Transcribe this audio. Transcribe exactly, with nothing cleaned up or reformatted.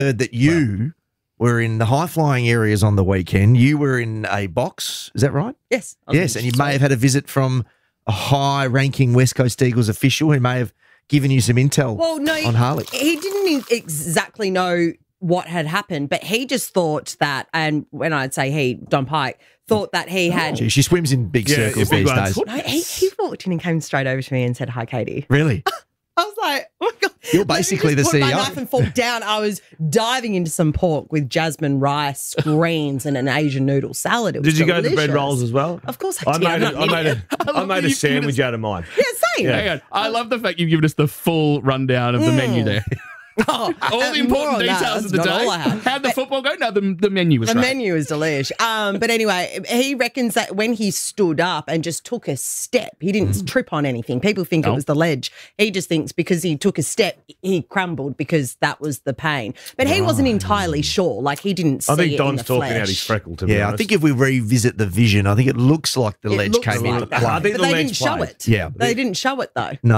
heard that you were in the high-flying areas on the weekend. You were in a box. Is that right? Yes. Yes, and you may have had a visit from a high-ranking West Coast Eagles official who may have given you some intel well, no, on Harley. He didn't exactly know what had happened, but he just thought that, and when I'd say he, Don Pike, thought that he had... Gee, she swims in big Yeah, circles yeah, big these ones. days. No, he, he walked in and came straight over to me and said, "Hi, Katie." Really? I was like, oh my God. You're basically the Let me just C E O. put my knife and fork down. I was diving into some pork with jasmine rice, greens, and an Asian noodle salad. It was Did you go to the delicious. bread rolls as well? Of course I I did. made a, I made a, I love made that a you- sandwich out of mine. Yeah, same. Yeah. Hang on. I love the fact you've given us the full rundown of the menu there. Oh, All the uh, important more on that. details of the That's day. not all I have. How'd the football go? No, the, the menu was The right. menu is delish. Um, but anyway, he reckons that when he stood up and just took a step, he didn't trip on anything. People think Oh. it was the ledge. He just thinks because he took a step, he crumbled because that was the pain. But he wasn't entirely sure. Like he didn't see I think it Don's in the talking flesh. out his freckle, to be Yeah, I honest. think if we revisit the vision, I think it looks like the It ledge looks came like into that. play. I think But the they ledge didn't show played. it. Yeah. They didn't show it though. No.